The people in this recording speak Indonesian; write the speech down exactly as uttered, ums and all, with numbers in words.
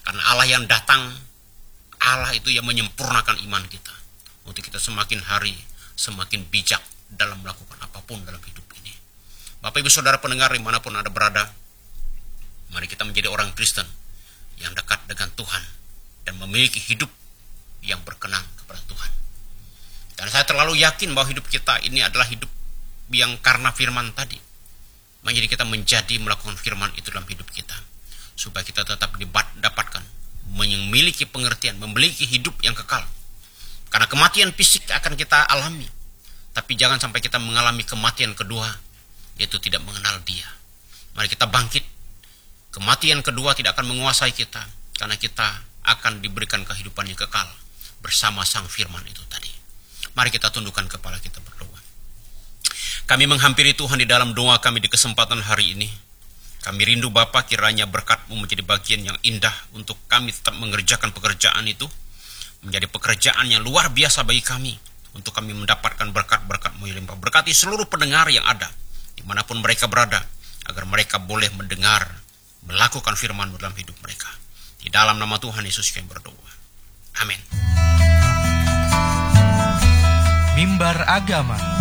Karena Allah yang datang, Allah itu yang menyempurnakan iman kita, untuk kita semakin hari semakin bijak dalam melakukan apapun dalam hidup ini. Bapak Ibu Saudara pendengar dimanapun Anda berada, mari kita menjadi orang Kristen yang dekat dengan Tuhan dan memiliki hidup yang berkenan kepada Tuhan. Dan saya terlalu yakin bahwa hidup kita ini adalah hidup yang karena firman tadi. Menjadi kita menjadi melakukan firman itu dalam hidup kita, supaya kita tetap dapatkan memiliki pengertian, memiliki hidup yang kekal. Karena kematian fisik akan kita alami, tapi jangan sampai kita mengalami kematian kedua, yaitu tidak mengenal Dia. Mari kita bangkit. Kematian kedua tidak akan menguasai kita, karena kita akan diberikan kehidupan yang kekal bersama Sang Firman itu tadi. Mari kita tundukkan kepala kita berdoa. Kami menghampiri Tuhan di dalam doa kami di kesempatan hari ini. Kami rindu Bapa, kiranya berkat-Mu menjadi bagian yang indah untuk kami tetap mengerjakan pekerjaan itu, menjadi pekerjaan yang luar biasa bagi kami, untuk kami mendapatkan berkat-berkat-Mu yang limpah. Berkati seluruh pendengar yang ada, dimanapun mereka berada, agar mereka boleh mendengar, melakukan firman-Mu dalam hidup mereka. Di dalam nama Tuhan Yesus kami berdoa. Amin. Mimbar Agama